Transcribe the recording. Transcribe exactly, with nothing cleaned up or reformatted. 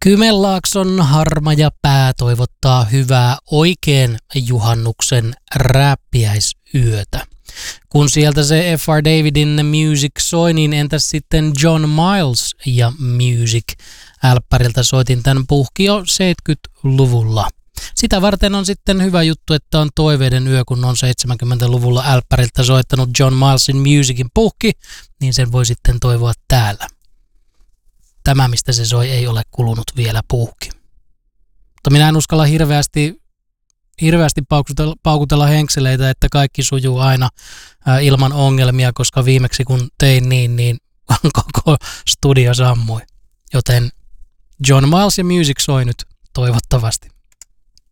Kymenlaakson Harma ja Pää toivottaa hyvää oikein juhannuksen rääppiäisyötä. Kun sieltä se F R Davidin Music soi, niin entäs sitten John Miles ja Music? Älppäriltä soitin tän puhki jo seitsemänkymmentäluvulla. Sitä varten on sitten hyvä juttu, että on Toiveiden yö, kun on seitsemänkymmentäluvulla Älppäriltä soittanut John Milesin Musicin puhki, niin sen voi sitten toivoa täällä. Tämä, mistä se soi, ei ole kulunut vielä puhki. Mutta minä en uskalla hirveästi, hirveästi paukutella, paukutella henkseleitä, että kaikki sujuu aina ää, ilman ongelmia, koska viimeksi kun tein niin, niin koko studio sammui. Joten John Miles ja Music soi nyt toivottavasti.